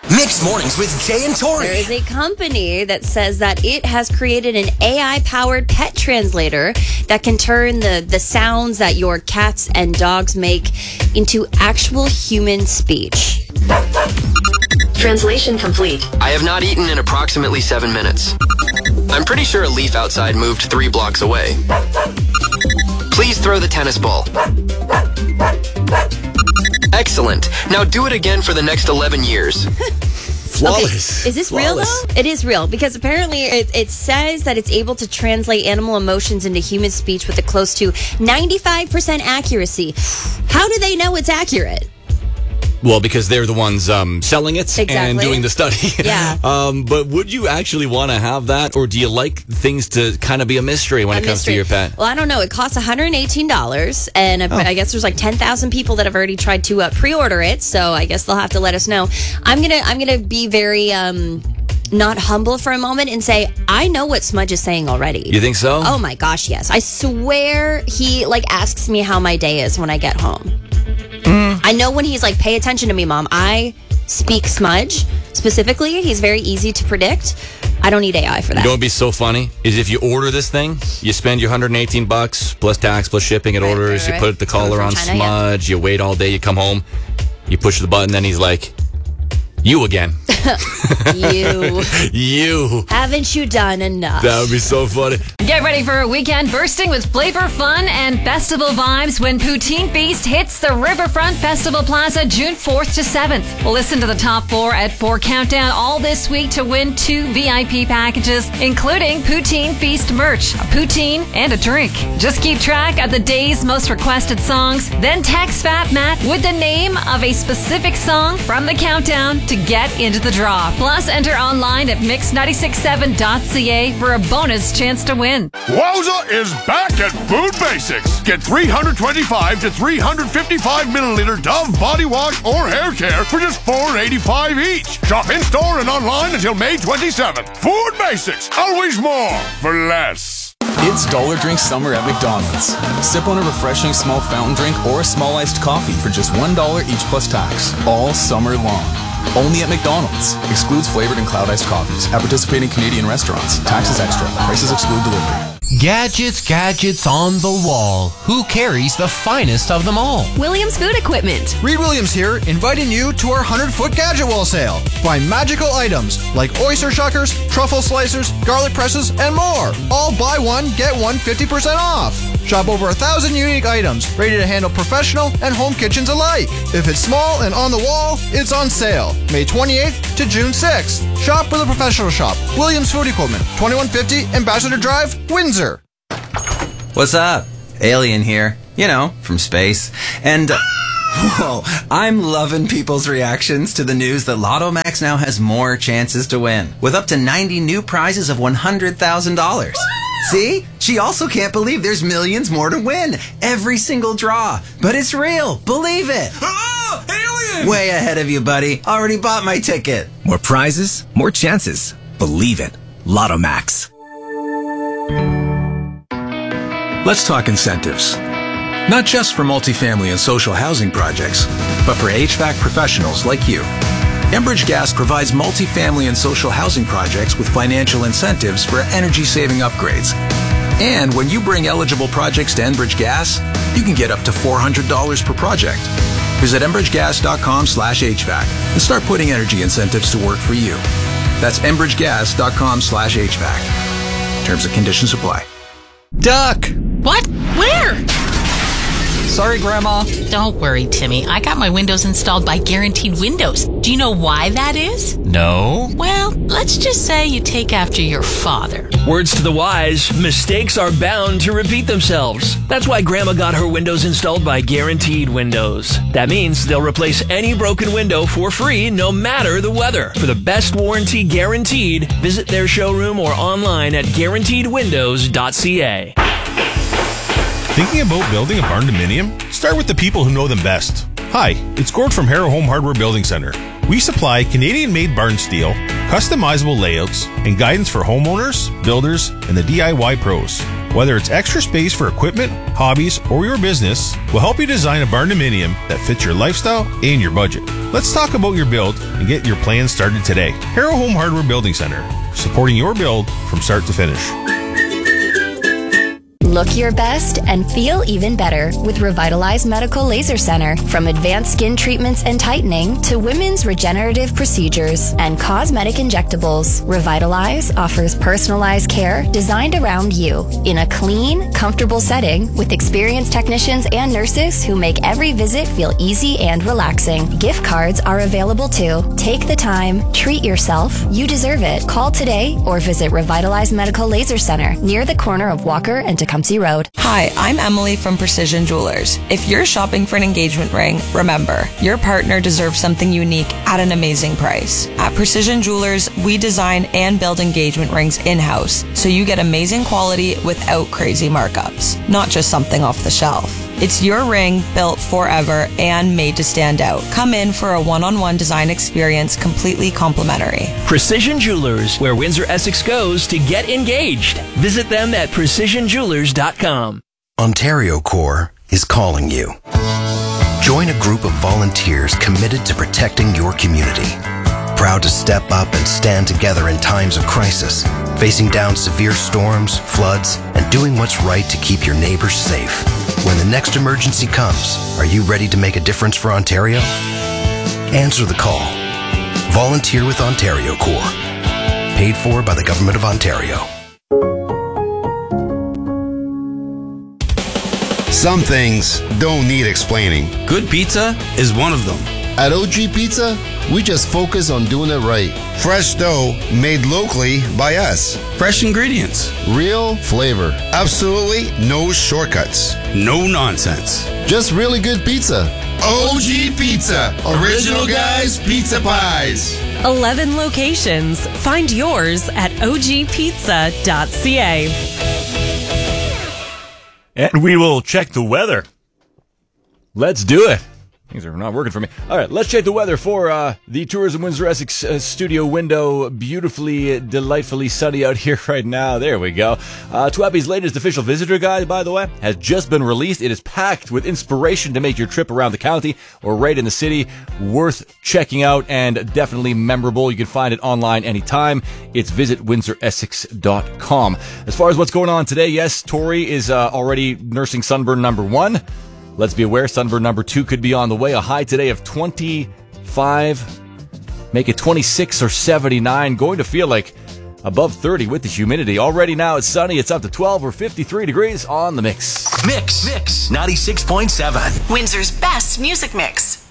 Mixed Mornings with Jay and Tori. There is a company that says that it has created an AI-powered pet translator that can turn the sounds that your cats and dogs make into actual human speech. Translation complete. I have not eaten in approximately 7 minutes. I'm pretty sure a leaf outside moved 3 blocks away. Please throw the tennis ball. Excellent. Now do it again for the next 11 years. Flawless. Okay. Is this real, though? It is real, because apparently it says that it's able to translate animal emotions into human speech with a close to 95% accuracy. How do they know it's accurate? Well, because they're the ones selling it and doing the study. Yeah. But would you actually want to have that, or do you like things to kind of be a mystery when it comes to your pet? Well, I don't know. It costs $118, and I guess there's like 10,000 people that have already tried to pre-order it. So I guess they'll have to let us know. I'm gonna be very not humble for a moment and say I know what Smudge is saying already. You think so? Oh my gosh, yes. I swear he asks me how my day is when I get home. I know when he's like, pay attention to me, Mom. I speak Smudge specifically. He's very easy to predict. I don't need AI for that. You know what would be so funny is if you order this thing, you spend your $118 plus tax plus shipping. It orders. You put the collar on China, Smudge. You wait all day. You come home. You push the button. Then he's like, "You again." You. Haven't you done enough? That would be so funny. Get ready for a weekend bursting with flavor, fun, and festival vibes when Poutine Feast hits the Riverfront Festival Plaza June 4th to 7th. We'll listen to the top 4 at 4 Countdown all this week to win 2 VIP packages, including Poutine Feast merch, a poutine, and a drink. Just keep track of the day's most requested songs, then text Fat Matt with the name of a specific song from the countdown to get into the draw. Plus, enter online at mix967.ca for a bonus chance to win. Wowza is back at Food Basics. Get 325 to 355 milliliter Dove body wash or hair care for just $4.85 each. Shop in store and online until May 27th. Food Basics, always more for less. It's Dollar Drink Summer at McDonald's. Sip on a refreshing small fountain drink or a small iced coffee for just $1 each plus tax, all summer long. Only at McDonald's. Excludes flavored and cloud iced coffees. At participating Canadian restaurants. Taxes extra. Prices exclude delivery. Gadgets on the wall. Who carries the finest of them all? Williams Food Equipment. Reed Williams here, inviting you to our 100-foot gadget wall sale. Find magical items like oyster shuckers, truffle slicers, garlic presses, and more. All buy one, get one 50% off. Shop over 1,000 unique items, ready to handle professional and home kitchens alike. If it's small and on the wall, it's on sale. May 28th to June 6th. Shop for the professional shop. Williams Food Equipment, 2150 Ambassador Drive, Windsor. What's up? Alien here. You know, from space. And, whoa, I'm loving people's reactions to the news that Lotto Max now has more chances to win, with up to 90 new prizes of $100,000. See? She also can't believe there's millions more to win. Every single draw. But it's real. Believe it. Oh, alien! Way ahead of you, buddy. Already bought my ticket. More prizes, more chances. Believe it. Lotto Max. Let's talk incentives. Not just for multifamily and social housing projects, but for HVAC professionals like you. Enbridge Gas provides multifamily and social housing projects with financial incentives for energy-saving upgrades. And when you bring eligible projects to Enbridge Gas, you can get up to $400 per project. Visit enbridgegas.com/HVAC and start putting energy incentives to work for you. That's enbridgegas.com/HVAC. Terms and conditions apply. Duck! What? Where? Sorry, Grandma. Don't worry, Timmy. I got my windows installed by Guaranteed Windows. Do you know why that is? No. Well, let's just say you take after your father. Words to the wise, mistakes are bound to repeat themselves. That's why Grandma got her windows installed by Guaranteed Windows. That means they'll replace any broken window for free, no matter the weather. For the best warranty guaranteed, visit their showroom or online at guaranteedwindows.ca. Thinking about building a barn-dominium? Start with the people who know them best. Hi, it's Gord from Harrow Home Hardware Building Center. We supply Canadian-made barn steel, customizable layouts, and guidance for homeowners, builders, and the DIY pros. Whether it's extra space for equipment, hobbies, or your business, we'll help you design a barn-dominium that fits your lifestyle and your budget. Let's talk about your build and get your plans started today. Harrow Home Hardware Building Center, supporting your build from start to finish. Look your best and feel even better with Revitalize Medical Laser Center. From advanced skin treatments and tightening to women's regenerative procedures and cosmetic injectables, Revitalize offers personalized care designed around you in a clean, comfortable setting with experienced technicians and nurses who make every visit feel easy and relaxing. Gift cards are available too. Take the time, treat yourself. You deserve it. Call today or visit Revitalize Medical Laser Center near the corner of Walker and Tecumseh Road. Hi, I'm Emily from Precision Jewelers. If you're shopping for an engagement ring, remember, your partner deserves something unique at an amazing price. At Precision Jewelers, we design and build engagement rings in-house, so you get amazing quality without crazy markups, not just something off the shelf. It's your ring built forever and made to stand out. Come in for a one-on-one design experience completely complimentary. Precision Jewelers, where Windsor Essex goes to get engaged. Visit them at precisionjewelers.com. Ontario Corps is calling you. Join a group of volunteers committed to protecting your community. Proud to step up and stand together in times of crisis, facing down severe storms, floods, and doing what's right to keep your neighbors safe. When the next emergency comes, are you ready to make a difference for Ontario? Answer the call. Volunteer with Ontario Corps. Paid for by the Government of Ontario. Some things don't need explaining. Good pizza is one of them. At OG Pizza, we just focus on doing it right. Fresh dough made locally by us. Fresh ingredients. Real flavor. Absolutely no shortcuts. No nonsense. Just really good pizza. OG Pizza. Original Guys Pizza Pies. 11 locations. Find yours at ogpizza.ca. And we will check the weather. Let's do it. Things are not working for me. All right, let's check the weather for the Tourism Windsor Essex studio window. Beautifully, delightfully sunny out here right now. There we go. TWAPI's latest official visitor guide, by the way, has just been released. It is packed with inspiration to make your trip around the county or right in the city worth checking out and definitely memorable. You can find it online anytime. It's visitwindsoressex.com. As far as what's going on today, yes, Tori is already nursing sunburn number 1. Let's be aware, sunburn number 2 could be on the way. A high today of 25, make it 26 or 79. Going to feel like above 30 with the humidity. Already now it's sunny. It's up to 12 or 53 degrees on the Mix. Mix 96.7. Windsor's best music mix.